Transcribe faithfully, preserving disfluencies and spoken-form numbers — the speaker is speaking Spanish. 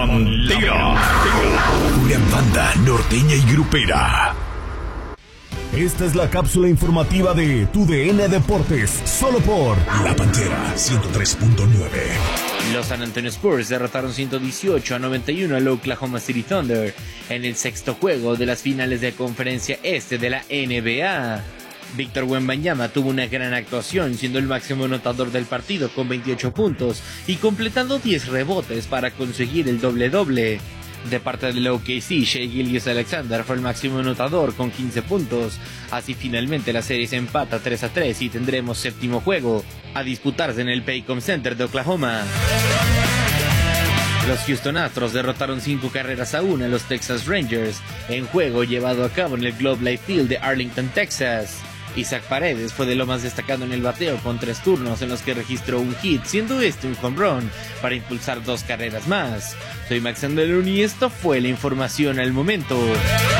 Pantera. Una banda norteña y grupera. Esta es la cápsula informativa de Tu D N Deportes, solo por La Pantera ciento tres punto nueve. Los San Antonio Spurs derrotaron ciento dieciocho a noventa y uno al Oklahoma City Thunder en el sexto juego de las finales de conferencia este de la N B A. Víctor Wembanyama tuvo una gran actuación, siendo el máximo anotador del partido con veintiocho puntos y completando diez rebotes para conseguir el doble-doble. De parte del O K C, Shai Gilgeous-Alexander fue el máximo anotador con quince puntos. Así finalmente la serie se empata tres a tres y tendremos séptimo juego a disputarse en el Paycom Center de Oklahoma. Los Houston Astros derrotaron cinco carreras a una a los Texas Rangers en juego llevado a cabo en el Globe Life Field de Arlington, Texas. Isaac Paredes fue de lo más destacado en el bateo con tres turnos en los que registró un hit, siendo este un home run para impulsar dos carreras más. Soy Max Andalón y esto fue la información al momento.